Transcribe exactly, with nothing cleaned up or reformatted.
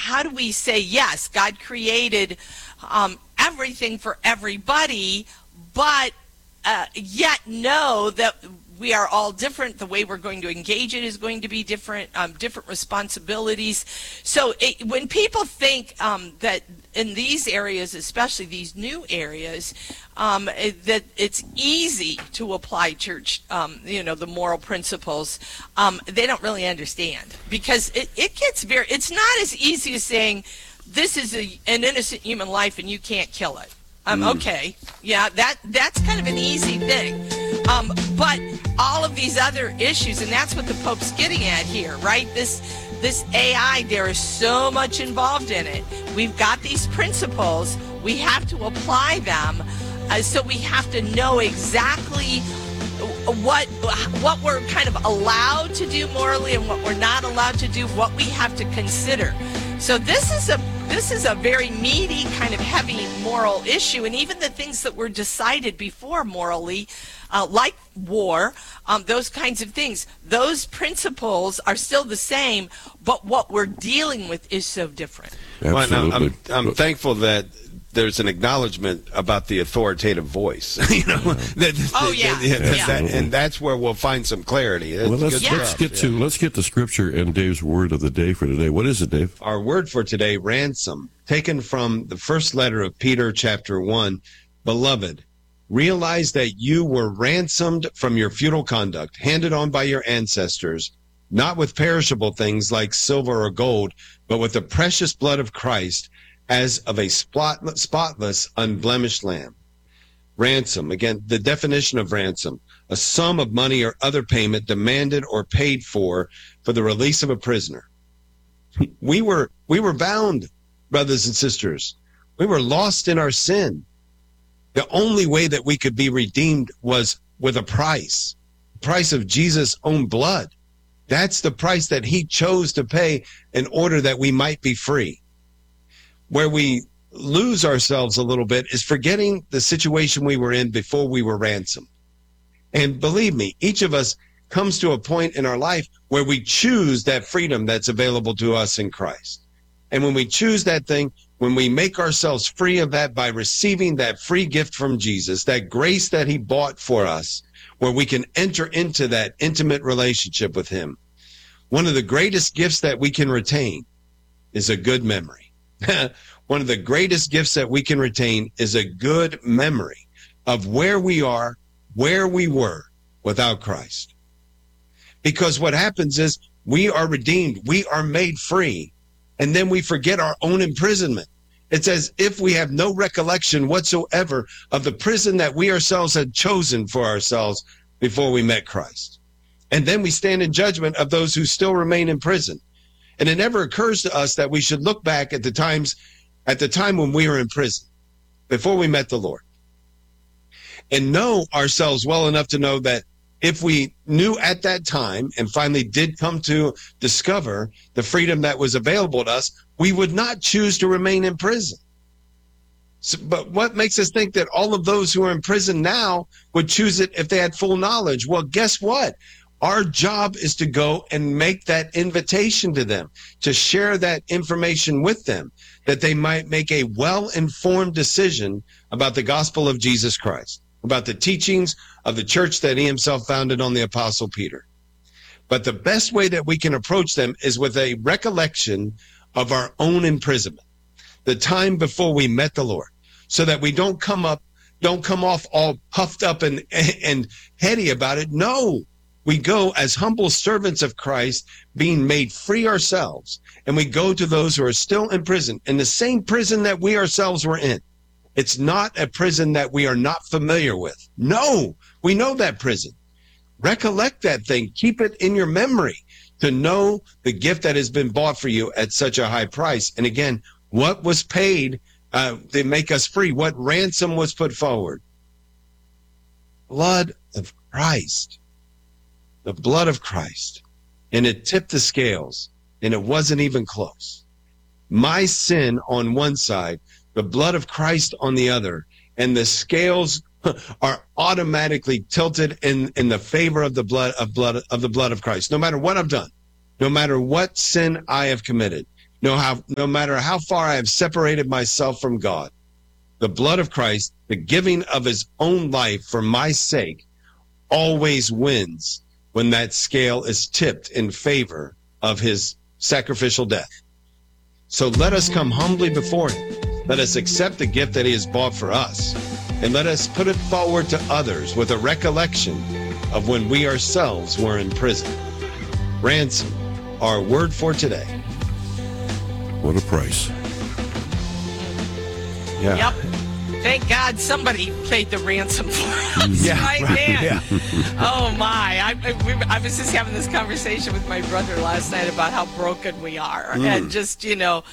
how do we say, yes, God created um, everything for everybody, but uh, yet know that we are all different. The way we're going to engage it is going to be different, um, different responsibilities. So it, when people think um, that in these areas, especially these new areas, um, it, that it's easy to apply church, um, you know, the moral principles, um, they don't really understand, because it, it gets very, it's not as easy as saying, this is a, an innocent human life and you can't kill it. Um, mm. Okay, yeah, that that's kind of an easy thing. Um, but all of these other issues, and that's what the Pope's getting at here, right? This this A I, there is so much involved in it. We've got these principles. We have to apply them. Uh, so we have to know exactly what what we're kind of allowed to do morally and what we're not allowed to do, what we have to consider. So this is a this is a very meaty, kind of heavy moral issue, and even the things that were decided before morally, uh, like war, um, those kinds of things, those principles are still the same, but what we're dealing with is so different. Well, no, I'm, I'm thankful that there's an acknowledgement about the authoritative voice, you know. that, oh yeah, that, that, yeah. That, and that's where we'll find some clarity. That's well, let's, good let's stuff. get to yeah. let's get the scripture and Dave's word of the day for today. What is it, Dave? Our word for today, ransom, taken from the first letter of Peter, chapter one. Beloved, realize that you were ransomed from your futile conduct, handed on by your ancestors, not with perishable things like silver or gold, but with the precious blood of Christ, as of a spotless, spotless, unblemished lamb. Ransom, again, the definition of ransom, a sum of money or other payment demanded or paid for for the release of a prisoner. We were we were bound, brothers and sisters. We were lost in our sin. The only way that we could be redeemed was with a price, the price of Jesus' own blood. That's the price that he chose to pay in order that we might be free. Where we lose ourselves a little bit is forgetting the situation we were in before we were ransomed. And believe me, each of us comes to a point in our life where we choose that freedom that's available to us in Christ. And when we choose that thing, when we make ourselves free of that by receiving that free gift from Jesus, that grace that he bought for us, where we can enter into that intimate relationship with him, one of the greatest gifts that we can retain is a good memory. One of the greatest gifts that we can retain is a good memory of where we are, where we were without Christ. Because what happens is we are redeemed, we are made free, and then we forget our own imprisonment. It's as if we have no recollection whatsoever of the prison that we ourselves had chosen for ourselves before we met Christ. And then we stand in judgment of those who still remain in prison. And it never occurs to us that we should look back at the times, at the time when we were in prison, before we met the Lord, and know ourselves well enough to know that if we knew at that time and finally did come to discover the freedom that was available to us, we would not choose to remain in prison. So, but what makes us think that all of those who are in prison now would choose it if they had full knowledge? Well, guess what? Our job is to go and make that invitation to them, to share that information with them, that they might make a well-informed decision about the gospel of Jesus Christ, about the teachings of the church that he himself founded on the Apostle Peter. But the best way that we can approach them is with a recollection of our own imprisonment, the time before we met the Lord, so that we don't come up, don't come off all puffed up and, and heady about it. No. We go as humble servants of Christ, being made free ourselves, and we go to those who are still in prison, in the same prison that we ourselves were in. It's not a prison that we are not familiar with. No, we know that prison. Recollect that thing. Keep it in your memory to know the gift that has been bought for you at such a high price. And again, what was paid uh, to make us free? What ransom was put forward? Blood of Christ. The blood of Christ. And it tipped the scales, and it wasn't even close. My sin on one side, the blood of Christ on the other, and the scales are automatically tilted in, in the favor of the blood of blood of the blood of Christ. No matter what I've done, no matter what sin I have committed, No, how, no matter how far I have separated myself from God, the blood of Christ, the giving of his own life for my sake, always wins when that scale is tipped in favor of his sacrificial death. So let us come humbly before him. Let us accept the gift that he has bought for us, and let us put it forward to others with a recollection of when we ourselves were in prison. Ransom, our word for today. What a price. Yeah. Yep. Thank God somebody paid the ransom for us. Yeah, right, right, man. yeah. Oh my! I, I, we, I was just having this conversation with my brother last night about how broken we are, and just you know,